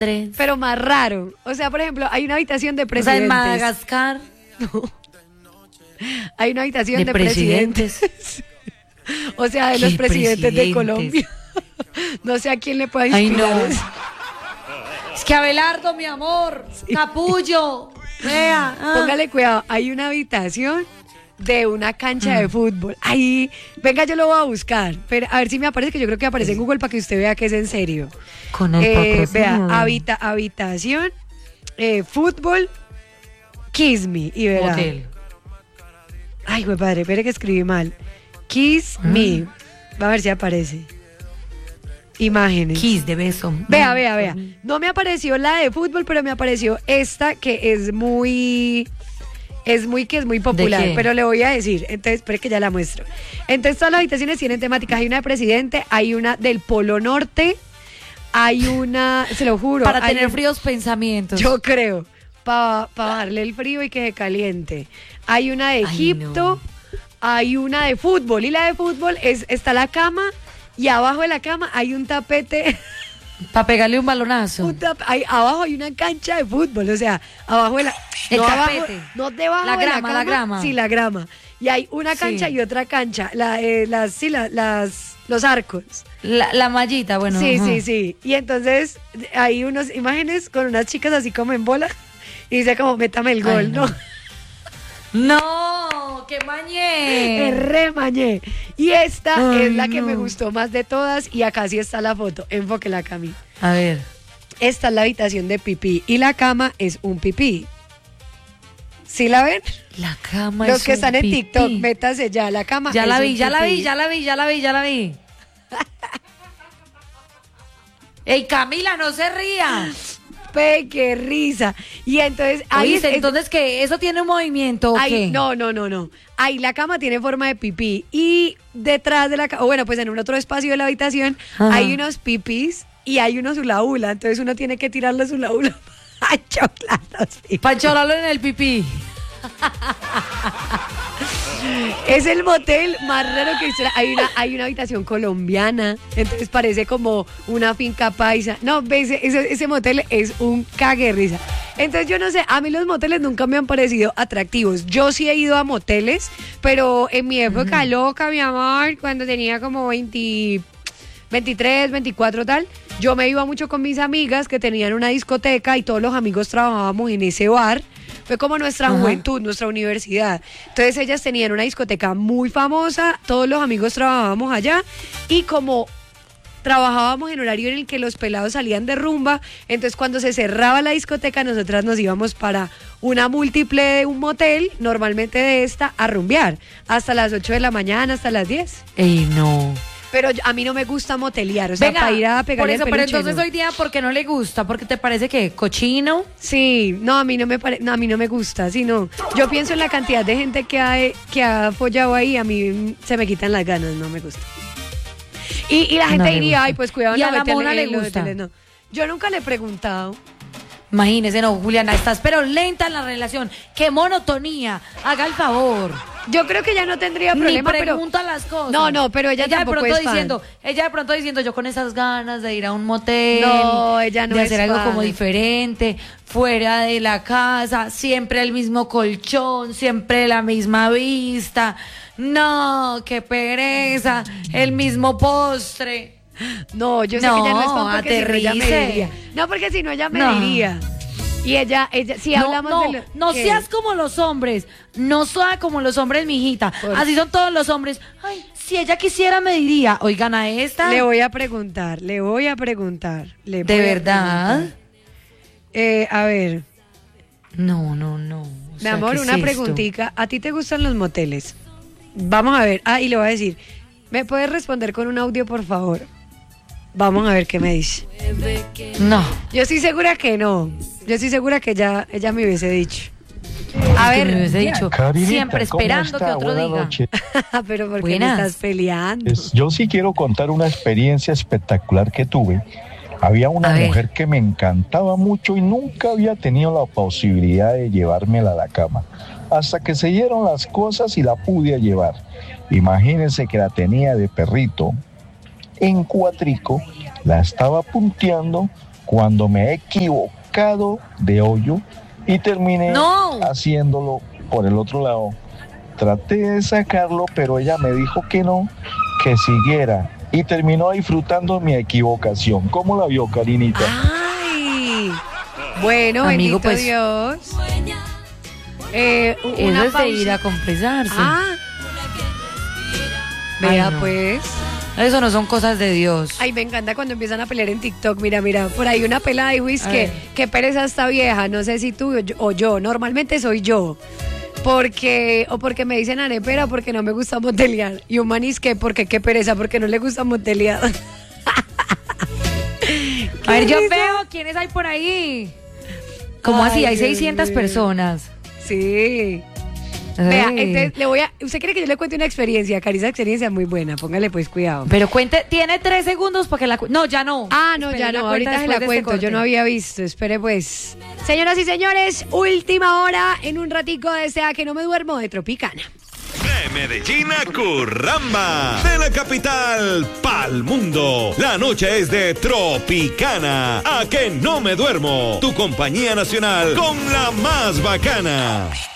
pero más raro. O sea, por ejemplo, hay una habitación de O sea, presidentes. en Madagascar. Hay una habitación de presidentes. O sea, de ¿Qué los presidentes de presidentes? Colombia. No sé a quién le pueda Ay, inspirar no. eso. Es que Abelardo, mi amor. Capullo. Vea. Póngale cuidado, hay una habitación de una cancha de fútbol. Ahí, venga, yo lo voy a buscar. Pero a ver si me aparece, que yo creo que aparece en Google para que usted vea que es en serio. Con el patrocinio. Vea, habitación, fútbol, Kiss Me. Y verá. Hotel. Ay, güey, padre, espere que escribí mal. Kiss Me. Va a ver si aparece. Imágenes. Kiss de beso. Vea. No me apareció la de fútbol, pero me apareció esta que es muy popular, ¿De qué? pero le voy a decir. Entonces, espere que ya la muestro. Entonces, todas las habitaciones tienen temáticas. Hay una de presidente, hay una del Polo Norte, hay una, se lo juro. Para hay tener un- fríos pensamientos. Yo creo, para bajarle el frío y que se caliente. Hay una de Egipto, hay una de fútbol, y la de fútbol está la cama, y abajo de la cama hay un tapete. Para pegarle un balonazo. Abajo hay una cancha de fútbol, o sea, abajo de la... El no tapete. abajo, no debajo La de grama, la la cama. grama. Sí, la grama. Y hay una cancha Sí. y otra cancha. Los arcos. La mallita, bueno. Sí, ajá. sí. Y entonces hay unas imágenes con unas chicas así como en bola. Y dice como, métame el gol, Ay, ¿no? No, qué mañé. Es re mañé. Y esta Ay, es la que me no. gustó más de todas. Y acá sí está la foto. Enfóquela, Cami. A ver. Esta es la habitación de pipí. Y la cama es un pipí. ¿Sí la ven? La cama Los es que un están en pipí. TikTok, métase ya. La cama Ya es la un vi, ya la pipí. vi, ya la vi, ya la vi, ya la vi. Ey, Camila, no se ría. Pe, qué risa. Y entonces ahí Oíste, entonces que eso tiene un movimiento, ¿o qué? no. Ahí la cama tiene forma de pipí y detrás de la cama, o bueno, pues en un otro espacio de la habitación Ajá. hay unos pipís y hay unos hula hula, entonces uno tiene que tirarle su hula hula a choclar los pipís. Pancholalo en el pipí. Es el motel más raro que existe. Hay una habitación colombiana, entonces parece como una finca paisa. No, ves, ese motel es un cague de risa. Entonces yo no sé, a mí los moteles nunca me han parecido atractivos. Yo sí he ido a moteles, pero en mi época loca, mi amor, cuando tenía como 23, 24 tal, yo me iba mucho con mis amigas que tenían una discoteca y todos los amigos trabajábamos en ese bar. Fue como nuestra juventud, nuestra universidad. Entonces ellas tenían una discoteca muy famosa, todos los amigos trabajábamos allá y como trabajábamos en horario en el que los pelados salían de rumba, entonces cuando se cerraba la discoteca nosotras nos íbamos para una múltiple de un motel, normalmente de esta, a rumbear hasta las 8 de la mañana, hasta las 10. Ey, no. Pero a mí no me gusta motelear, o sea, Venga, para ir a pegarle por eso, el pero peluche, entonces no. hoy día, ¿por qué no le gusta? ¿Porque te parece que cochino? Sí, no, a mí no me no, a mí no me gusta, sino yo pienso en la cantidad de gente que ha follado ahí, a mí se me quitan las ganas, no me gusta. Y la gente No le diría, gusta. ay, pues cuidado, ¿Y no a la métele mona le en los gusta? hoteles, no. Yo nunca le he preguntado. Imagínese, no, Juliana, estás pero lenta en la relación. ¡Qué monotonía! Haga el favor. Yo creo que ya no tendría problema, Ni pero pregunta las cosas. No, pero ella tampoco de pronto es fan. diciendo, ella de pronto diciendo, yo con esas ganas de ir a un motel, No, ella no de es hacer algo fan. como diferente, fuera de la casa, siempre el mismo colchón, siempre la misma vista. No, qué pereza, el mismo postre. No, yo sé que ella no es fan porque si no ella me aterrice. diría. No, porque si no ella me No. diría. Y ella, si hablamos no, de lo... no ¿qué? seas como los hombres, no sea como los hombres, mijita. Por- Así son todos los hombres. Ay, si ella quisiera me diría, oigan a esta. Le voy a preguntar. ¿De voy a preguntar. verdad? A ver, No. O mi sea, amor, ¿qué es una esto? preguntita. ¿A ti te gustan los moteles? Vamos a ver. Y le voy a decir, ¿me puedes responder con un audio, por favor? Vamos a ver qué me dice. No. Yo estoy segura que no. Yo estoy segura que ella me hubiese dicho. A Que me ver, hubiese dicho, Carinita, siempre ¿cómo esperando que está? otro Buenas diga. noches. pero ¿por qué me Buenas. estás peleando? Yo sí quiero contar una experiencia espectacular que tuve. Había una A ver. mujer que me encantaba mucho y nunca había tenido la posibilidad de llevármela a la cama. Hasta que se dieron las cosas y la pude llevar. Imagínense que la tenía de perrito en cuatrico, la estaba punteando cuando me he equivocado de hoyo y terminé haciéndolo por el otro lado. Traté de sacarlo, pero ella me dijo que no, que siguiera, y terminó disfrutando mi equivocación. ¿Cómo la vio, Karinita? Ay, bueno, amigo, bendito pues, Dios. Eso es de ir a confesarse. Vea, no. pues. Eso no son cosas de Dios. Ay, me encanta cuando empiezan a pelear en TikTok. Mira, por ahí una pelada de whisky. Qué pereza esta vieja. No sé si tú o yo. Normalmente soy yo. Porque me dicen arepera porque no me gusta motelear. Y un manis que porque qué pereza porque no le gusta motelear. A ver, yo veo quiénes hay por ahí. ¿Cómo así? Hay 600 personas. Sí. Vea, entonces ¿usted quiere que yo le cuente una experiencia? Cari, esa experiencia es muy buena, póngale pues cuidado. Pero cuente, tiene 3 segundos para que la no, ya no. No, espere, ya no, ahorita se la cuento, yo no había visto, espere pues. Señoras y señores, última hora, en un ratico de A que no me duermo de Tropicana. De Medellín a Curramba, de la capital pa'l mundo. La noche es de Tropicana. A que no me duermo. Tu compañía nacional con la más bacana.